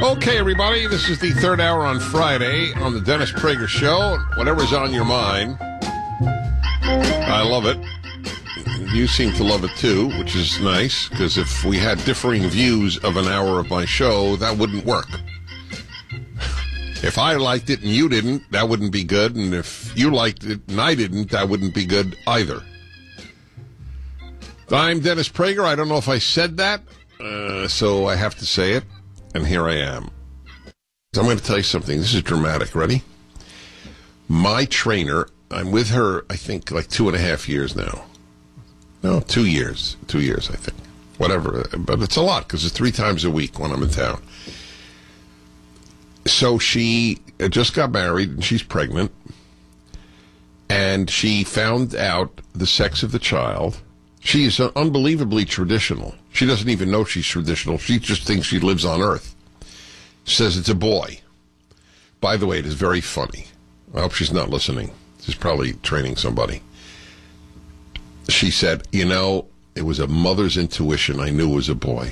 Okay, everybody, this is the third hour on Friday on the Dennis Prager Show. Whatever's on your mind, I love it. You seem to love it, too, which is nice, because if we had differing views of an hour of my show, that wouldn't work. If I liked it and you didn't, that wouldn't be good, and if you liked it and I didn't, that wouldn't be good either. I'm Dennis Prager. I don't know if I said that, so I have to say it. And here I am. So I'm going to tell you something. This is dramatic. Ready? My trainer, I'm with her, I think, like 2.5 years now. No, 2 years. 2 years, I think. Whatever. But it's a lot because it's 3 times a week when I'm in town. So she just got married and she's pregnant. And she found out the sex of the child. She is unbelievably traditional. She doesn't even know she's traditional. She just thinks she lives on Earth. Says it's a boy. By the way, it is very funny. I hope she's not listening. She's probably training somebody. She said, it was a mother's intuition. I knew it was a boy.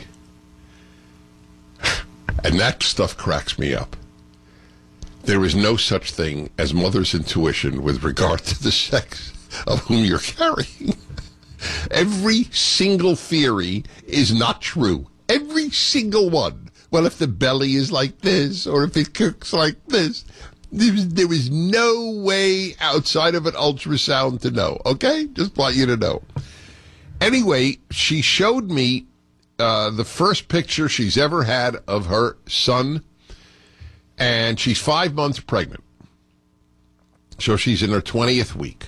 And that stuff cracks me up. There is no such thing as mother's intuition with regard to the sex of whom you're carrying. Every single theory is not true. Every single one. Well, if the belly is like this, or if it cooks like this, there is no way outside of an ultrasound to know, okay? Just want you to know. Anyway, she showed me the first picture she's ever had of her son, and she's 5 months pregnant. So she's in her 20th week.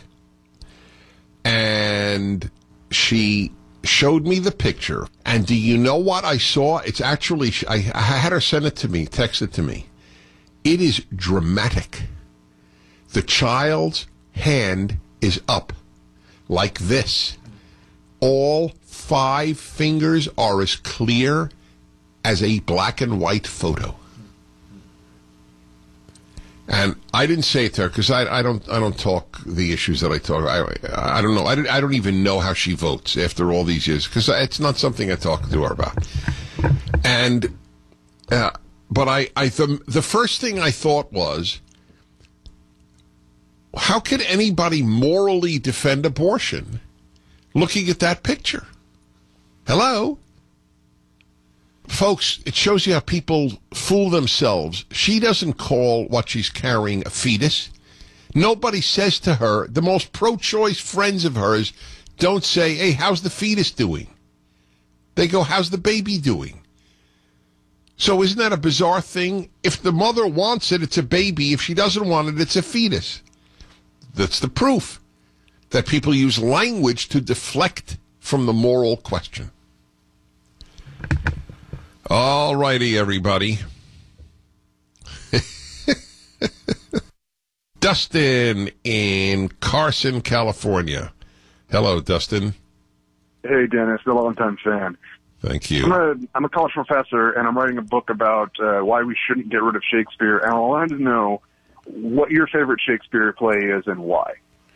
And she showed me the picture, and do you know what I saw? It's actually, I had her send it to me, text it to me. It is dramatic. The child's hand is up, like this. All 5 fingers are as clear as a black and white photo. And I didn't say it to her because I don't talk the issues that I talk. I don't know. I don't even know how she votes after all these years because it's not something I talk to her about. And but the first thing I thought was, how could anybody morally defend abortion looking at that picture? Hello? Folks, it shows you how people fool themselves. She doesn't call what she's carrying a fetus. Nobody says to her, the most pro-choice friends of hers don't say, hey, how's the fetus doing? They go, how's the baby doing? So isn't that a bizarre thing? If the mother wants it, it's a baby. If she doesn't want it, it's a fetus. That's the proof that people use language to deflect from the moral question. All righty, everybody. Dustin in Carson, California. Hello, Dustin. Hey, Dennis. Been a long-time fan. Thank you. I'm a college professor, and I'm writing a book about why we shouldn't get rid of Shakespeare. And I wanted to know what your favorite Shakespeare play is and why.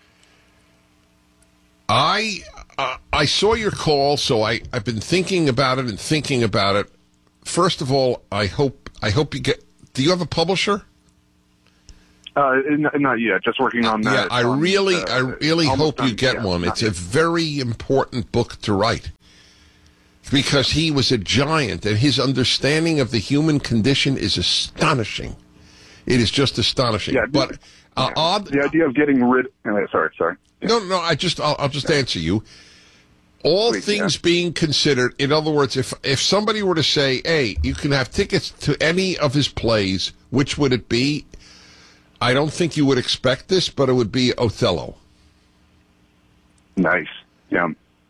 I saw your call, so I've been thinking about it. First of all, I hope you get. Do you have a publisher? Not yet. Just working on that. Yeah, I really hope you get one. It's a very important book to write because he was a giant, and his understanding of the human condition is astonishing. It is just astonishing. Yeah, but the idea of getting rid. Sorry. Yeah. No. I'll just answer you. All things being considered, in other words, if somebody were to say, hey, you can have tickets to any of his plays, which would it be? I don't think you would expect this, but it would be Othello. Nice. Yeah.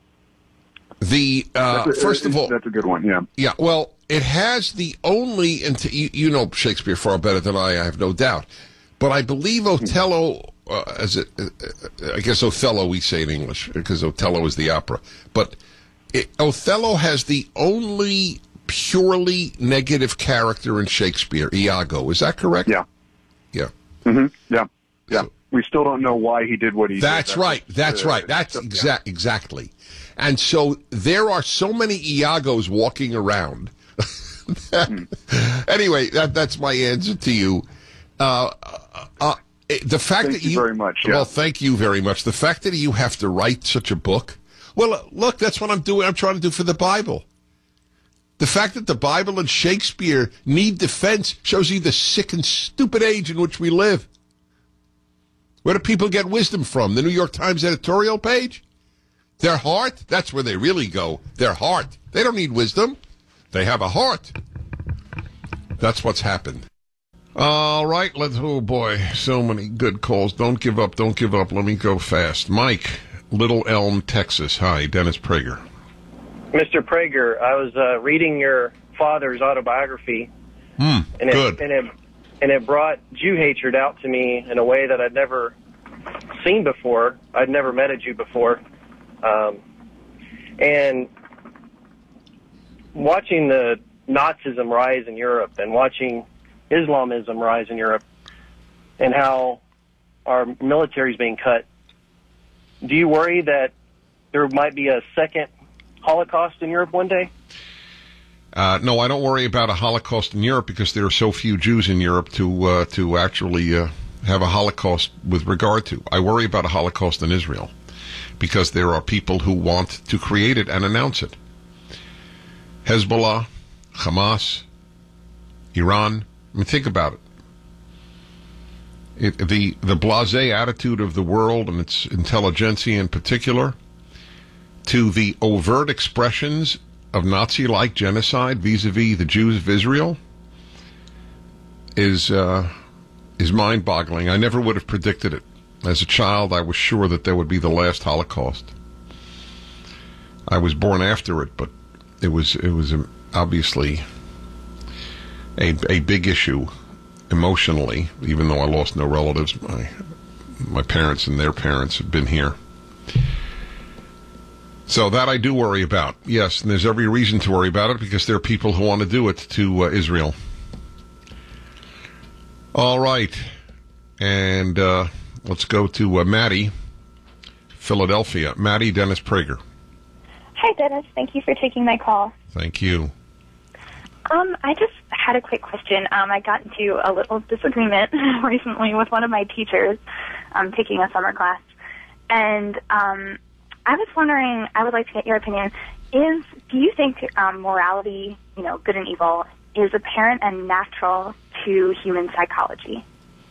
First of all, that's a good one. Yeah. Yeah. Well, it has the only, and you know Shakespeare far better than I have no doubt, but I believe Othello. I guess Othello we say in English because Othello is the opera. But Othello has the only purely negative character in Shakespeare, Iago. Is that correct? Yeah. Yeah. Mm-hmm. Yeah. Yeah. We still don't know why he did what he did. That's right. That's exactly. And so there are so many Iagos walking around. Anyway, that's my answer to you. The fact Thank that you very much. Yeah. Well, thank you very much. The fact that you have to write such a book. Well, look, that's what I'm doing. I'm trying to do for the Bible. The fact that the Bible and Shakespeare need defense shows you the sick and stupid age in which we live. Where do people get wisdom from? The New York Times editorial page? Their heart? That's where they really go. Their heart. They don't need wisdom. They have a heart. That's what's happened. All right, oh boy, so many good calls. Don't give up, don't give up. Let me go fast. Mike, Little Elm, Texas. Hi, Dennis Prager. Mr. Prager, I was reading your father's autobiography, and it brought Jew hatred out to me in a way that I'd never seen before. I'd never met a Jew before. And watching the Nazism rise in Europe and watching Islamism rise in Europe and how our military is being cut, do you worry that there might be a second Holocaust in Europe one day? No, I don't worry about a Holocaust in Europe because there are so few Jews in Europe to actually have a Holocaust with regard to. I worry about a Holocaust in Israel because there are people who want to create it and announce it. Hezbollah, Hamas, Iran. I mean, think about it. The blasé attitude of the world and its intelligentsia in particular to the overt expressions of Nazi-like genocide vis-a-vis the Jews of Israel is mind-boggling. I never would have predicted it. As a child, I was sure that there would be the last Holocaust. I was born after it, but it was obviously a big issue emotionally, even though I lost no relatives. My parents and their parents have been here. So that I do worry about, yes, and there's every reason to worry about it because there are people who want to do it to Israel. All right, and let's go to Maddie, Philadelphia. Maddie, Dennis Prager. Hi, Dennis. Thank you for taking my call. Thank you. I just had a quick question. I got into a little disagreement recently with one of my teachers taking a summer class, and I was wondering, I would like to get your opinion, do you think morality, good and evil, is apparent and natural to human psychology?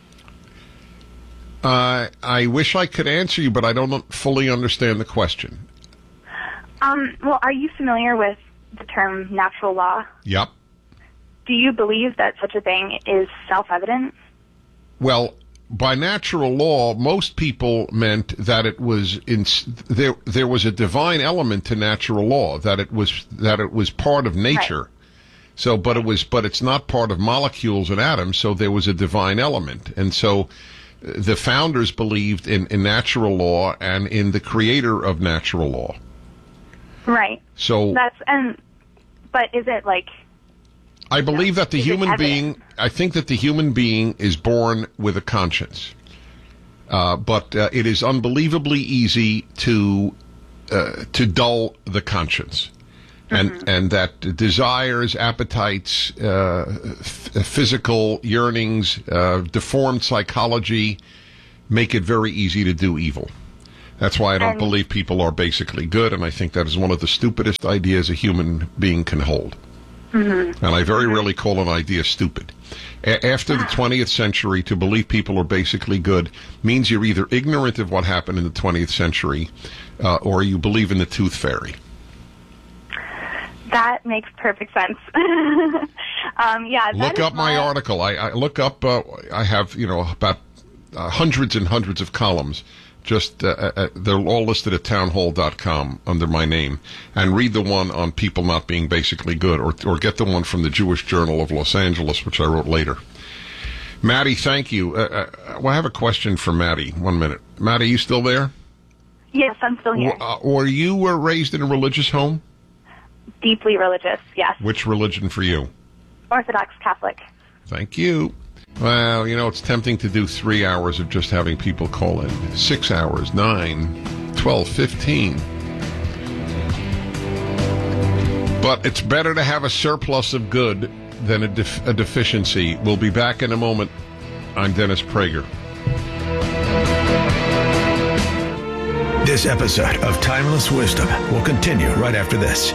I wish I could answer you, but I don't fully understand the question. Well, are you familiar with the term natural law? Yep. Do you believe that such a thing is self-evident? Well, by natural law, most people meant that it was there was a divine element to natural law, that it was part of nature. Right. So, but it's not part of molecules and atoms. So there was a divine element, and so the founders believed in natural law and in the creator of natural law. Right. So but is it like? I believe that the human being, I think that the human being is born with a conscience. But it is unbelievably easy to dull the conscience. And that desires, appetites, physical yearnings, deformed psychology make it very easy to do evil. That's why I don't believe people are basically good, and I think that is one of the stupidest ideas a human being can hold. Mm-hmm. And I very rarely call an idea stupid. After the 20th century, to believe people are basically good means you're either ignorant of what happened in the 20th century or you believe in the tooth fairy. That makes perfect sense. Look up my article. I look up, I have, about hundreds and hundreds of columns. Just they're all listed at townhall.com under my name, and read the one on people not being basically good, or get the one from the Jewish Journal of Los Angeles, which I wrote later. Maddie, thank you. Well, I have a question for Maddie. 1 minute. Maddie, you still there? Yes, I'm still here. Were you raised in a religious home? Deeply religious, yes. Which religion for you? Orthodox Catholic. Thank you. Well, it's tempting to do 3 hours of just having people call in. 6 hours, 9, 12, 15. But it's better to have a surplus of good than a deficiency. We'll be back in a moment. I'm Dennis Prager. This episode of Timeless Wisdom will continue right after this.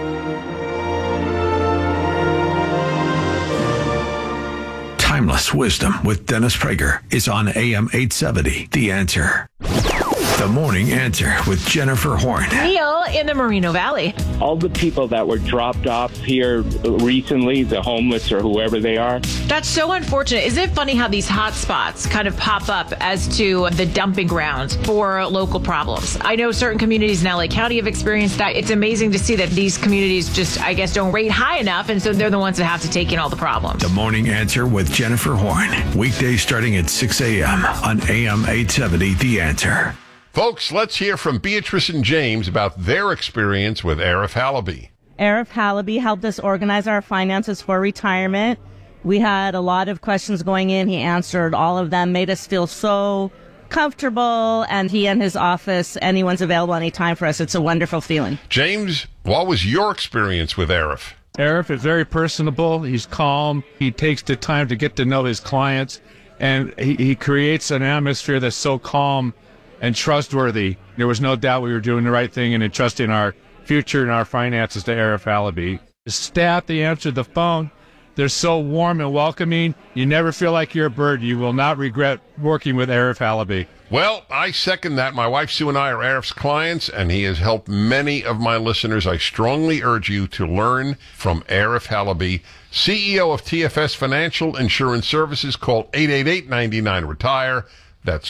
Timeless Wisdom with Dennis Prager is on AM 870, The Answer. The Morning Answer with Jennifer Horn. Neil in the Moreno Valley. All the people that were dropped off here recently, the homeless or whoever they are. That's so unfortunate. Isn't it funny how these hot spots kind of pop up as to the dumping grounds for local problems? I know certain communities in LA County have experienced that. It's amazing to see that these communities just, I guess, don't rate high enough, and so they're the ones that have to take in all the problems. The Morning Answer with Jennifer Horn. Weekdays starting at 6 a.m. on AM 870, The Answer. Folks, let's hear from Beatrice and James about their experience with Arif Halaby. Arif Halaby helped us organize our finances for retirement. We had a lot of questions going in. He answered all of them, made us feel so comfortable, and he and his office, anyone's available anytime for us. It's a wonderful feeling. James, what was your experience with Arif? Arif is very personable. He's calm. He takes the time to get to know his clients, and he creates an atmosphere that's so calm and trustworthy. There was no doubt we were doing the right thing and entrusting our future and our finances to Arif Halaby. The staff, they answered the phone. They're so warm and welcoming. You never feel like you're a bird. You will not regret working with Arif Halaby. Well, I second that. My wife Sue and I are Arif's clients, and he has helped many of my listeners. I strongly urge you to learn from Arif Halaby, CEO of TFS Financial Insurance Services. Call 888-99-RETIRE. That's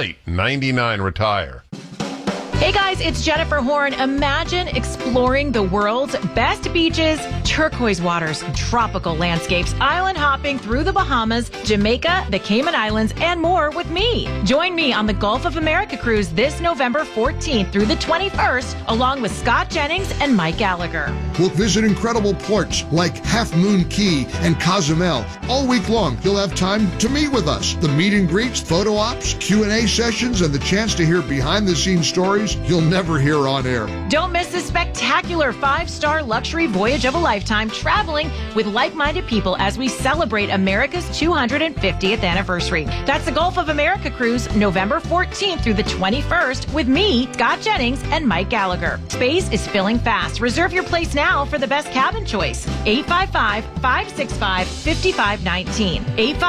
888-99-RETIRE. Hey guys, it's Jennifer Horn. Imagine exploring the world's best beaches, turquoise waters, tropical landscapes, island hopping through the Bahamas, Jamaica, the Cayman Islands, and more with me. Join me on the Gulf of America cruise this November 14th through the 21st, along with Scott Jennings and Mike Gallagher. We'll visit incredible ports like Half Moon Key and Cozumel. All week long, you'll have time to meet with us. The meet and greets, photo ops, Q&A sessions, and the chance to hear behind-the-scenes stories you'll never hear on air. Don't miss this spectacular 5-star luxury voyage of a lifetime, traveling with like-minded people as we celebrate America's 250th anniversary. That's the Gulf of America cruise, November 14th through the 21st, with me, Scott Jennings, and Mike Gallagher. Space is filling fast. Reserve your place now for the best cabin choice. 855-565-5519.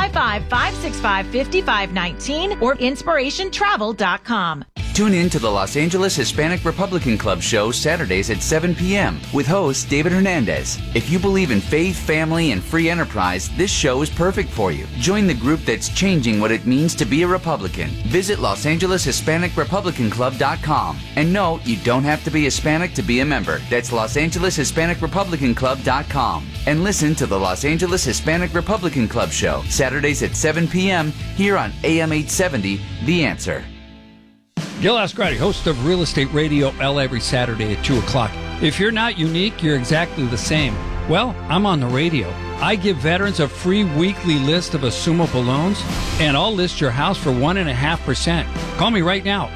855-565-5519 or inspirationtravel.com. Tune in to the Los Angeles Hispanic Republican Club show Saturdays at 7 p.m. with host David Hernandez. If you believe in faith, family, and free enterprise, this show is perfect for you. Join the group that's changing what it means to be a Republican. Visit LosAngelesHispanicRepublicanClub.com. And no, you don't have to be Hispanic to be a member. That's LosAngelesHispanicRepublicanClub.com. And listen to the Los Angeles Hispanic Republican Club show Saturdays at 7 p.m. here on AM 870, The Answer. Gil Ascardi, host of Real Estate Radio L every Saturday at 2 o'clock. If you're not unique, you're exactly the same. Well, I'm on the radio. I give veterans a free weekly list of assumable loans, and I'll list your house for 1.5%. Call me right now,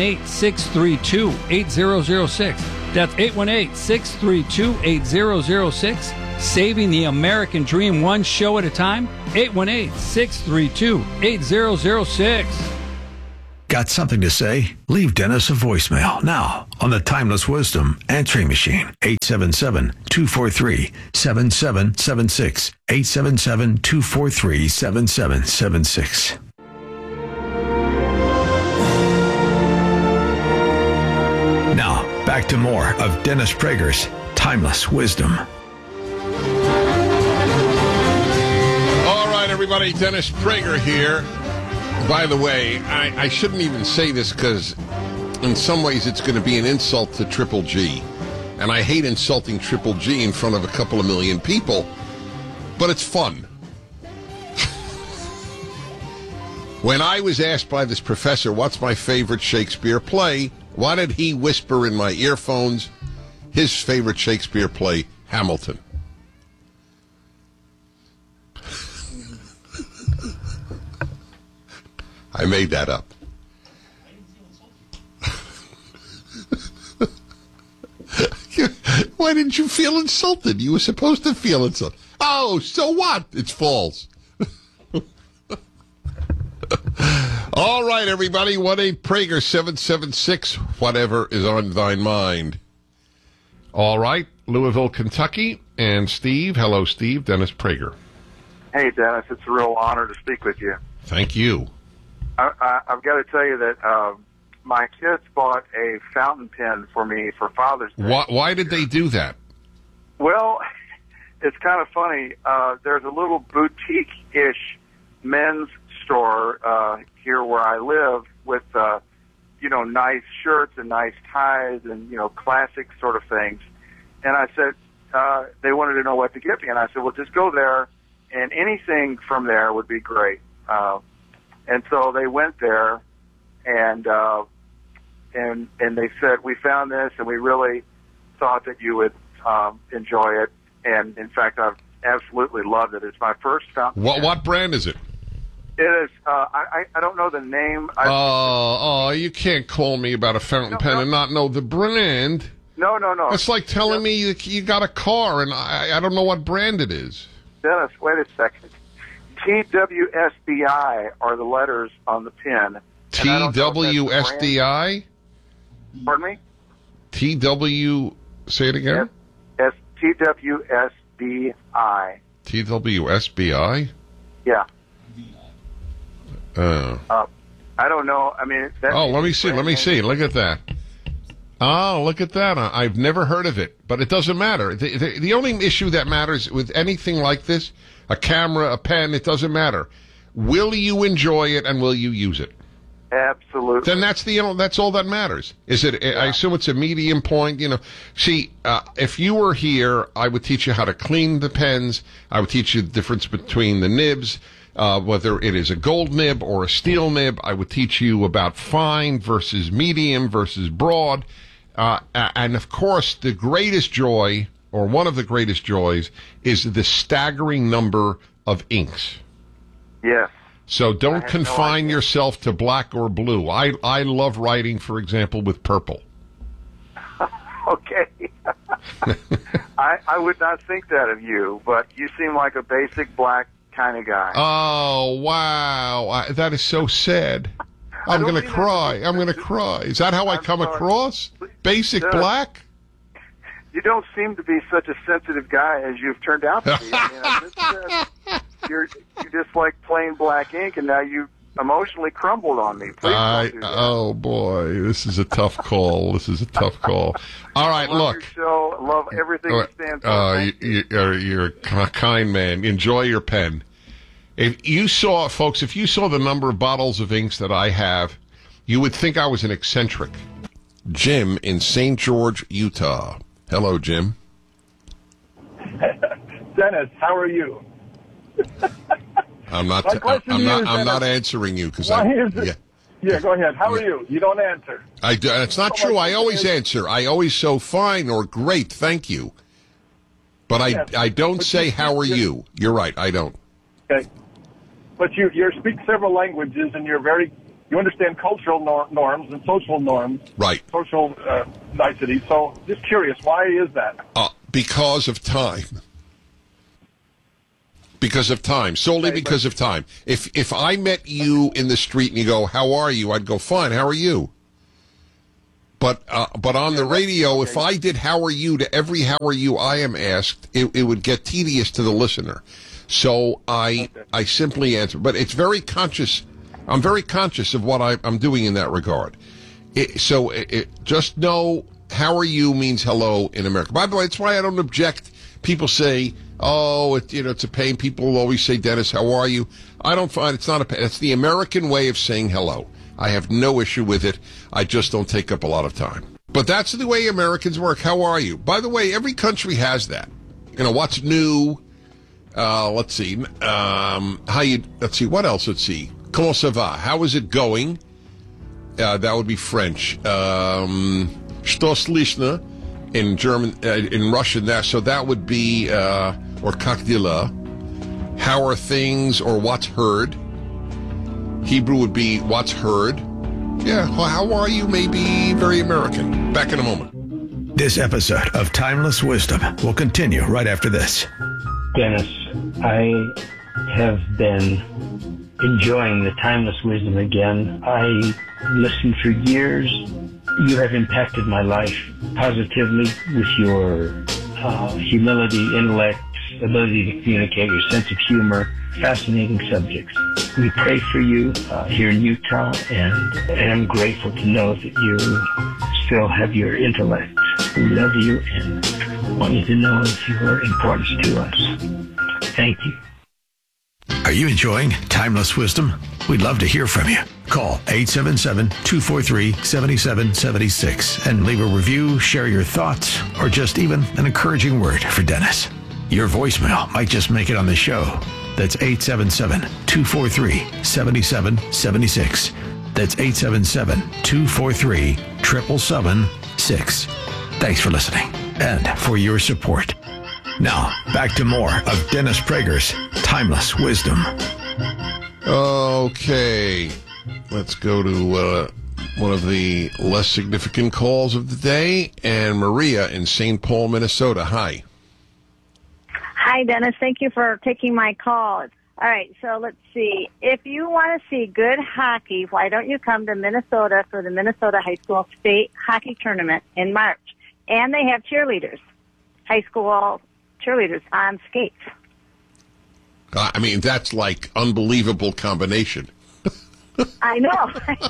818-632-8006. That's 818-632-8006. Saving the American dream one show at a time, 818-632-8006. Got something to say? Leave Dennis a voicemail now on the Timeless Wisdom answering machine. 877-243-7776. 877-243-7776. Now, back to more of Dennis Prager's Timeless Wisdom. All right, everybody, Dennis Prager here. By the way, I shouldn't even say this because in some ways it's going to be an insult to Triple G. And I hate insulting Triple G in front of a couple of million people, but it's fun. When I was asked by this professor, what's my favorite Shakespeare play, why did he whisper in my earphones his favorite Shakespeare play, Hamilton? I made that up. Why didn't you feel insulted? You were supposed to feel insulted. Oh, so what? It's false. All right, everybody. 1-8-PRAGER-776. Whatever is on thine mind. All right, Louisville, Kentucky. And Steve. Hello, Steve. Dennis Prager. Hey, Dennis. It's a real honor to speak with you. Thank you. I've got to tell you that my kids bought a fountain pen for me for Father's Day. Why did they do that? Well, it's kind of funny. There's a little boutique-ish men's store here where I live with, nice shirts and nice ties and, classic sort of things. And I said, they wanted to know what to get me. And I said, well, just go there, and anything from there would be great. And so they went there, and they said, we found this, and we really thought that you would enjoy it. And, in fact, I've absolutely loved it. It's my first fountain. What brand is it? It is. I don't know the name. You can't call me about a fountain pen and not know the brand. No. It's like telling me you got a car and I don't know what brand it is. Dennis, wait a second. TWSBI are the letters on the pen. TWSDI? Pardon me? say it again? TWSBI. TWSBI? Yeah. I don't know. I mean, let me see. Look at that. Oh, look at that. I've never heard of it, but it doesn't matter. The only issue that matters with anything like this, a camera, a pen, it doesn't matter. Will you enjoy it and will you use it? Absolutely. Then that's all that matters. Is it? Yeah. I assume it's a medium point. See, if you were here, I would teach you how to clean the pens. I would teach you the difference between the nibs, whether it is a gold nib or a steel nib. I would teach you about fine versus medium versus broad, and of course, the greatest joy, or one of the greatest joys, is the staggering number of inks. Yes. So don't confine yourself to black or blue. I love writing, for example, with purple. Okay. I would not think that of you, but you seem like a basic black kind of guy. Oh, wow. That is so sad. I'm going to cry. Is that how I come across? Basic black? You don't seem to be such a sensitive guy as you've turned out to be. You're just like plain black ink, and now you emotionally crumbled on me. Please don't do that. Oh, boy. This is a tough call. All right, love your show. I love everything you stand for. You're a kind man. Enjoy your pen. If you saw the number of bottles of inks that I have, you would think I was an eccentric. Jim in St. George, Utah. Hello, Jim. Dennis, how are you? I'm not answering you because go ahead. How are you? You don't answer. I do. It's not true. I always answer. I always so fine or great, thank you. But I don't say how are you. You're right. I don't. Okay. But you speak several languages and you understand cultural norms and social norms. Right. Social niceties. So just curious, why is that? Because of time. Solely because of time. If I met you in the street and you go, how are you? I'd go, fine, how are you? But on the radio, if I did how are you to every how are you I am asked, it would get tedious to the listener. So I simply answer. But it's very conscious. I'm very conscious of what I'm doing in that regard. Just know how are you means hello in America. By the way, that's why I don't object. People say, it's a pain. People always say, Dennis, how are you? I don't find it's not a pain. It's the American way of saying hello. I have no issue with it. I just don't take up a lot of time. But that's the way Americans work. How are you? By the way, every country has that. What's new? Let's see. What else? Let's see. Comment ça va? How is it going? That would be French. Что слышно? In German, in Russian, that would be, or как дела? How are things, or what's heard? Hebrew would be what's heard. Yeah, how are you? Maybe very American. Back in a moment. This episode of Timeless Wisdom will continue right after this. Dennis, I have been enjoying the Timeless Wisdom again. I listened for years. You have impacted my life positively with your humility, intellect, ability to communicate, your sense of humor, fascinating subjects. We pray for you here in Utah, and I'm grateful to know that you still have your intellect. We love you and want you to know of your importance to us. Thank you. Are you enjoying Timeless Wisdom? We'd love to hear from you. Call 877-243-7776 and leave a review, share your thoughts, or just even an encouraging word for Dennis. Your voicemail might just make it on the show. That's 877-243-7776. That's 877-243-7776. Thanks for listening and for your support. Now, back to more of Dennis Prager's Timeless Wisdom. Okay, let's go to one of the less significant calls of the day, and Maria in St. Paul, Minnesota. Hi. Hi, Dennis. Thank you for taking my call. All right, so let's see. If you want to see good hockey, why don't you come to Minnesota for the Minnesota High School State Hockey Tournament in March? And they have cheerleaders, high school cheerleaders on skates. I mean, that's like unbelievable combination. I know.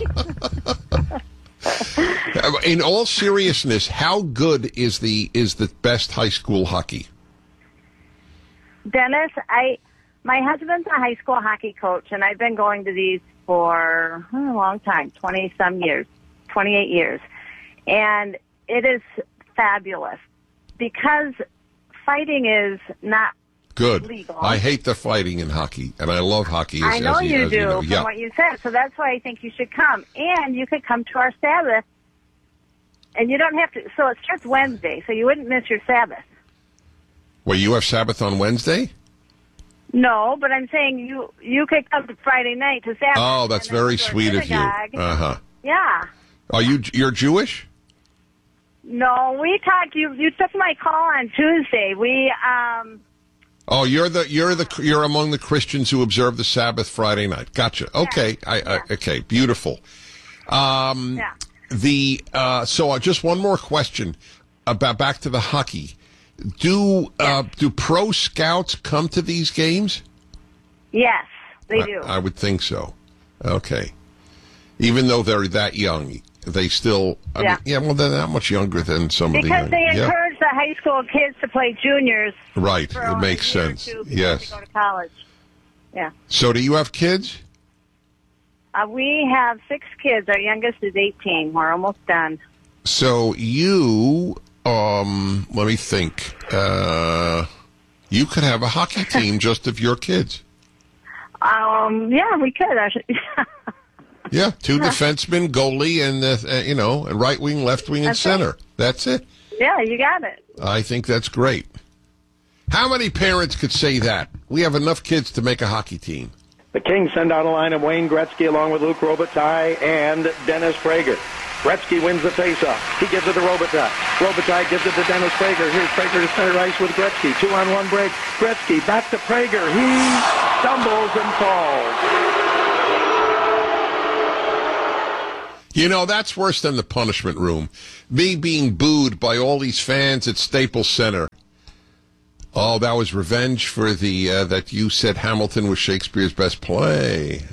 In all seriousness, how good is the best high school hockey? Dennis, my husband's a high school hockey coach, and I've been going to these for a long time, 20-some years, 28 years. And it is fabulous because fighting is not good. Legal. I hate the fighting in hockey, and I love hockey. I know you do, know. from Yeah. what you said. So that's why I think you should come. And you could come to our Sabbath, and you don't have to. So it starts Wednesday, so you wouldn't miss your Sabbath. Well, you have Sabbath on Wednesday? No, but I'm saying you could come to Friday night to Sabbath. Oh, that's very sweet of you. Uh-huh. Yeah. You're Jewish? No, we talked. You took my call on Tuesday. Oh, you're among the Christians who observe the Sabbath Friday night. Gotcha. Okay. Okay. Beautiful. So just one more question about back to the hockey. Do pro scouts come to these games? Yes, they do. I would think so. Okay. Even though they're that young, they still. I mean, well, they're not much younger than some of the. Because they encourage the high school kids to play juniors. Right. It makes sense. Yes. They go to college. Yeah. So, do you have kids? We have 6 kids. Our youngest is 18. We're almost done. So you, let me think. You could have a hockey team just of your kids. Yeah, we could actually. Yeah, 2 defensemen, goalie, and and right wing, left wing, and center. That's it. Yeah, you got it. I think that's great. How many parents could say that? We have enough kids to make a hockey team. The Kings send out a line of Wayne Gretzky along with Luc Robitaille and Dennis Prager. Gretzky wins the faceoff. He gives it to Robitaille. Robitaille gives it to Dennis Prager. Here's Prager to center ice with Gretzky. 2-on-1 break. Gretzky back to Prager. He stumbles and falls. You know, that's worse than the punishment room. Me being booed by all these fans at Staples Center. Oh, that was revenge for the that you said Hamilton was Shakespeare's best play.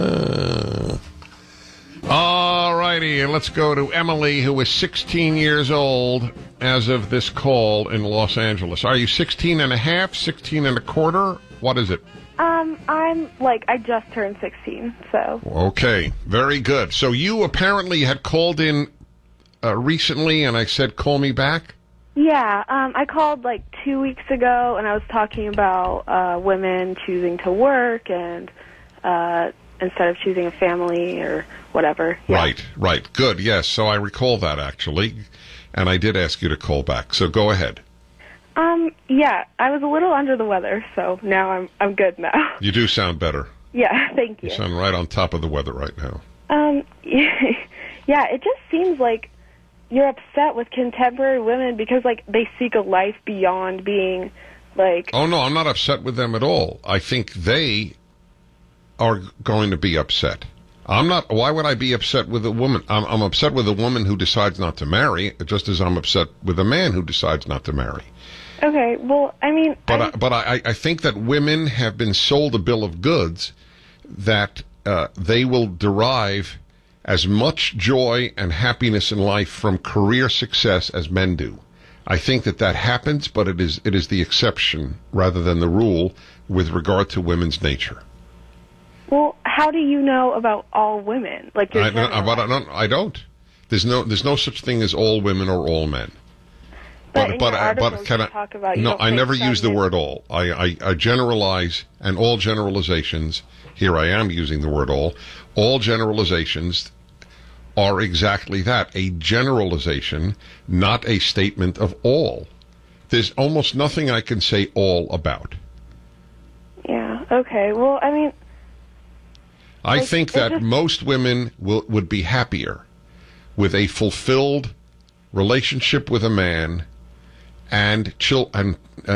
All righty, and let's go to Emily, who is 16 years old as of this call in Los Angeles. Are you 16 and a half, 16 and a quarter? What is it? I just turned 16, so. Okay, very good. So you apparently had called in recently, and I said, call me back? Yeah, I called 2 weeks ago, and I was talking about women choosing to work and instead of choosing a family or whatever. Yeah. Right. Good, yes. So I recall that, actually, and I did ask you to call back. So go ahead. Yeah, I was a little under the weather, so now I'm good now. You do sound better. Yeah, thank you. You sound right on top of the weather right now. Yeah, it just seems like you're upset with contemporary women because, they seek a life beyond being Like, oh no, I'm not upset with them at all. I think they are going to be upset. I'm not. Why would I be upset with a woman? I'm upset with a woman who decides not to marry, just as I'm upset with a man who decides not to marry. okay, well, I mean, But I think that women have been sold a bill of goods that they will derive as much joy and happiness in life from career success as men do. I think that happens, but it is the exception rather than the rule with regard to women's nature. well, how do you know about all women? Like, I don't. There's no such thing as all women or all men. But can I talk about? No, I never use the word all. I generalize, and all generalizations. Here I am using the word all. All generalizations are exactly that, a generalization, not a statement of all. There's almost nothing I can say all about. Yeah, okay. Well, I mean, I think that most women would be happier with a fulfilled relationship with a man and children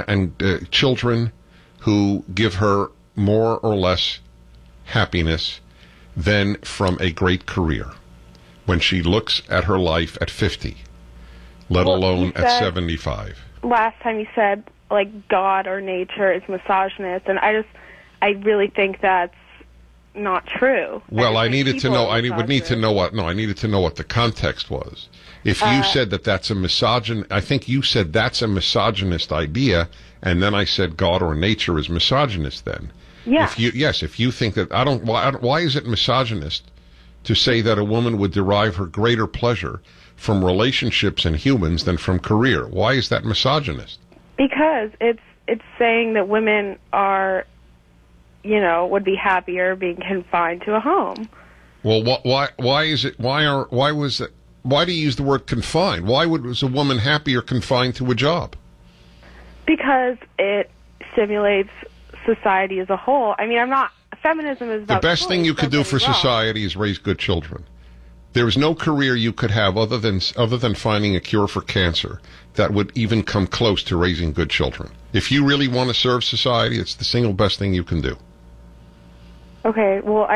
who give her more or less happiness than from a great career when she looks at her life at 50, let alone at 75. Last time you said, like, God or nature is misogynist, and I really think that's not true. Well, I needed to know what the context was. If you said that's a I think you said that's a misogynist idea, and then I said God or nature is misogynist then. Yeah. If you think that, why is it misogynist to say that a woman would derive her greater pleasure from relationships and humans than from career? Why is that misogynist? Because it's saying that women are, would be happier being confined to a home. Well, why is it? Why do you use the word confined? Why was a woman happier confined to a job? Because it stimulates society as a whole. I mean, feminism is about the best thing you could do for society is raise good children. There is no career you could have other than finding a cure for cancer that would even come close to raising good children. If you really want to serve society, it's the single best thing you can do. Okay, well,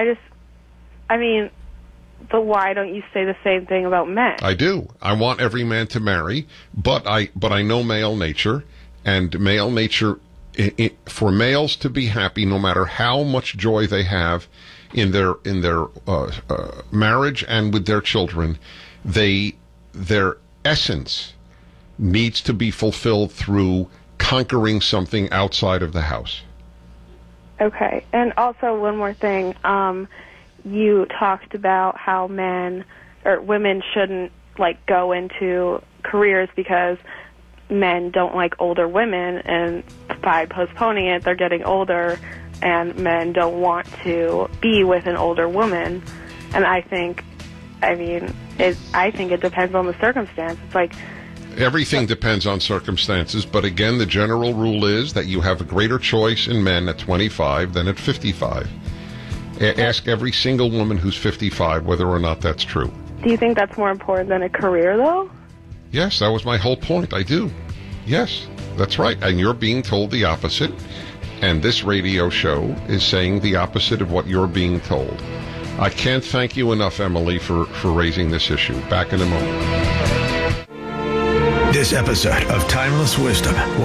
but why don't you say the same thing about men? I do. I want every man to marry, but I know male nature, and male nature, for males to be happy, no matter how much joy they have in their marriage and with their children, their essence needs to be fulfilled through conquering something outside of the house. Okay, and also one more thing. You talked about how women shouldn't go into careers because men don't like older women, and by postponing it, they're getting older, and men don't want to be with an older woman. And I think it depends on the circumstance. It's like everything depends on circumstances, but again, the general rule is that you have a greater choice in men at 25 than at 55. Ask every single woman who's 55 whether or not that's true. Do you think that's more important than a career, though? Yes, that was my whole point. I do. Yes, that's right. And you're being told the opposite. And this radio show is saying the opposite of what you're being told. I can't thank you enough, Emily, for raising this issue. Back in a moment. This episode of Timeless Wisdom will